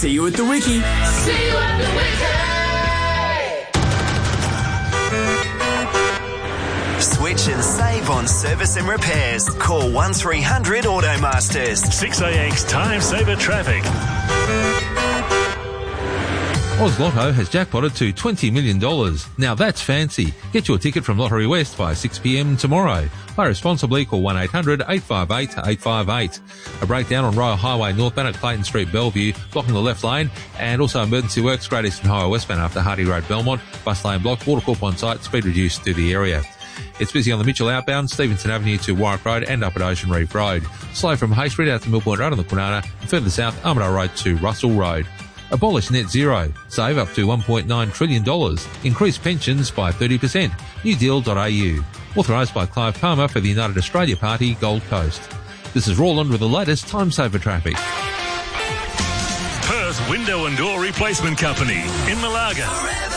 See you at the Wiki. See you at the Wiki. Switch and save on service and repairs. Call 1300 Automasters. 6AX Time Saver Traffic. Oz Lotto has jackpotted to $20 million. Now that's fancy. Get your ticket from Lottery West by 6 p.m. tomorrow. Play responsibly, call 1-800-858-858. A breakdown on Royal Highway northbound at Clayton Street, Bellevue, blocking the left lane, and also emergency works Great Eastern Highway westbound after Hardy Road, Belmont. Bus lane blocked, Watercorp on site, speed reduced to the area. It's busy on the Mitchell outbound, Stevenson Avenue to Warwick Road and up at Ocean Reef Road. Slow from Hay Street out to Mill Point Road on the Kwinana, and further south, Armadale Road to Russell Road. Abolish net zero. Save up to $1.9 trillion. Increase pensions by 30%. Newdeal.au. Authorised by Clive Palmer for the United Australia Party, Gold Coast. This is Roland with the latest Time Saver traffic. Perth Window and Door Replacement Company in Malaga.